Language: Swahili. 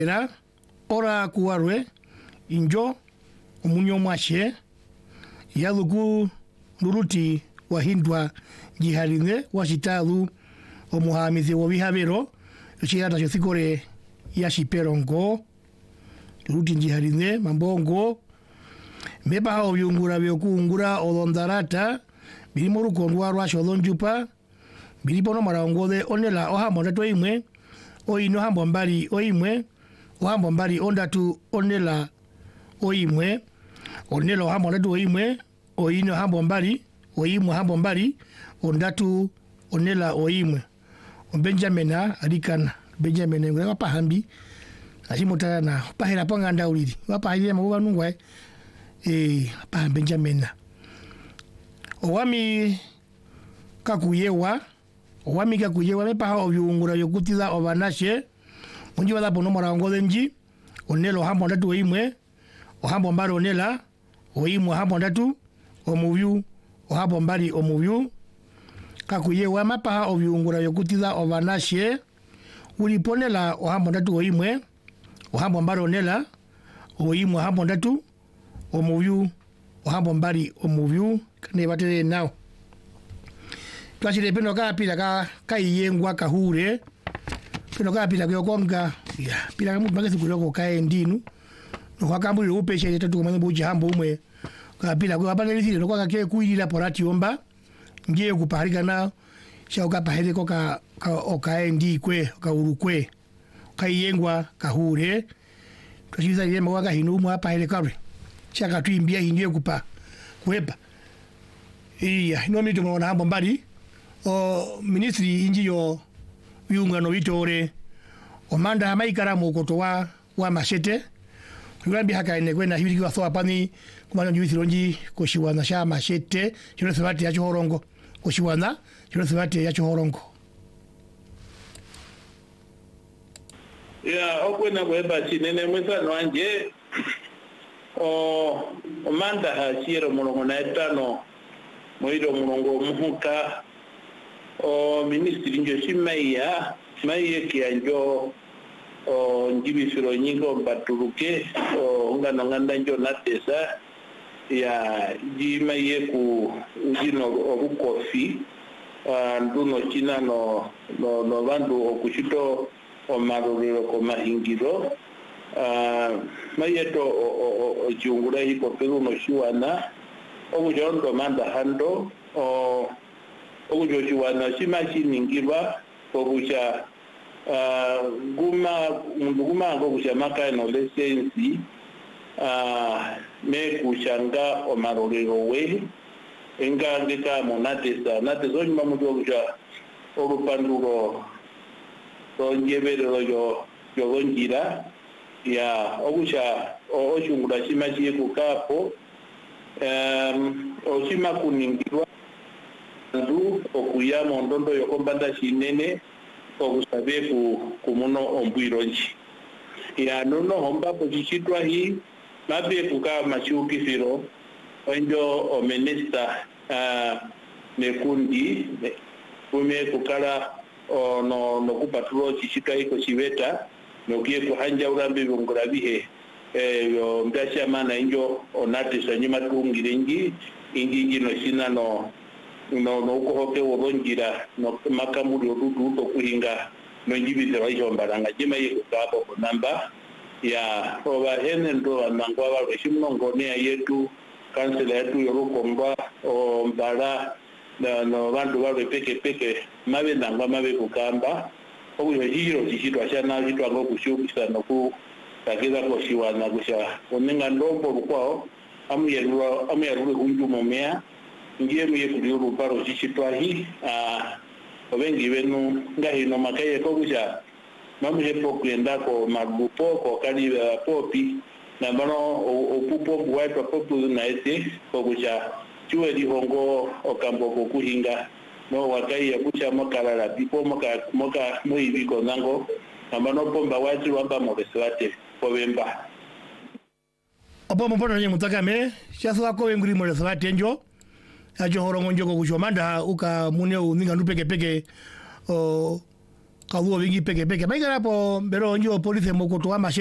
era ora kuarwe injo omunyo mwashe yaluku nuruti wahindwa jihaline washitalu omuhamizi wobihabero chiyata chosikore yashiperongo nuruti jihaline mambongo meba hao byungura byokungura olondarata birimo rukondwa rwasho lonjupa biripono marangode onela ohambo ndato imwe oino hambo mbali oimwe ohambo mbali ondatu onela oimwe onela ohambo ndatu oimwe oino hambo mbali oimwe hambo mbali ondatu onela oimwe Benjamina alikana Benjamin ngwa pahambi asimotana pahera panganda uliri wapahire mabuba nungwa pa Benjamina owami kakuyewa mepaha obyungura yokutila obanashe munji wala pono marangode nji onelo hambo ndatu oimwe ohambo mbali onela oimwe hambo ndatu omubyu ohambo mbali omubyu kakuyewa mapaha obyungura yokutila obanashe uliponela ohambo ndatu oimwe ohambo mbali onela oimwe hambo ndatu omubyu ohambo mbali omubyu kane batere nao twashire peno kapila kaiyengwa kahure peno kapila kyokonga ya pila kamu bagese kuloko kaendinu no kwakambulira upeshe tatu kumanye buji hambo umwe kapila kwa banelithire no kwakake kuilira porati omba ngiye kuparika na shauka pahere koka okaendi kwe kaurukwe kaiyengwa kahure twashiza ile mwaka hinu mwa pahere kabre shaka tuimbia hindiye kupa kuepa iya no mito mwana hambo mbali o ministry inji yo yungano vitore omanda amaikara mukoto wa mashete kurambi haka ine kwena hibiri kwa soa pani kumanya juithironji koshiwana sha mashete chiro thibati ya chohorongo koshiwana chiro thibati ya chohorongo ya okwena kweba chinene mwesano anje omanda hashiro mulongo na etano moiro mulongo muhuka ministri njo shimaiya maiye kianjo njibisiro nyingo mbaturuke ngano nganda njo natesa ya jimaiye ku ujino obukofi nduno china no bandu okushito omaruriro ko mahingiro maiye to ojungura hiko peru no shiwana obujondo manda hando obujochiwana shimachiningiba obucha guma obucha maka no license me kushanga omarorero we engange ka monatesa natezo nyuma mu obucha obupanduro onjebero yo gonjira ya obucha oshungura shimachiye kukapo oshima kuningirwa ndu okuyama ondondo yokombanda shinene okusabe kumuno ombwironji ya nono homba pochitwa hi mabe kuka machukifiro onjo o minister nekundi kume kukala no kupatro chitwa iko chiveta nokie kuhanja urambe bongora bihe yo ndasha mana injo onate sanyima tungirengi ingi no sina no uko hoke worongira no makamuri odudu to kuhinga no njibite wajo mbaranga jema yiko kapo namba ya oba hene ndo nangwa wa shimnongo ne yetu kansela yetu yorukomba o mbara no bandu babe peke mabe nangwa mabe kukamba obuyo hiro chitwa chana chitwa ngo kushukisa no ku takeza ko shiwana kusha onenga ndombo rukwao amuyarule kunjumo mea ngiye muye kuliru paro chitwa hi obengi benu ngahino makaye ko kusha mamuhe pokwenda ko mabupo ko kali popi na bano opupo bwaitwa popu na ete ko kusha chuwe lihongo okambo ko kuhinga no wakai ya kucha makalala bipo moka muibi ko nango ambano pomba watu wamba mobeswate pobemba opo mpono nye mutakame shaso ko nguri mo leswate njo ajo horongo njo ko kuchomanda uka mune uninga ndupeke kaduo vingi peke peke maigara po bero njo police mokoto ama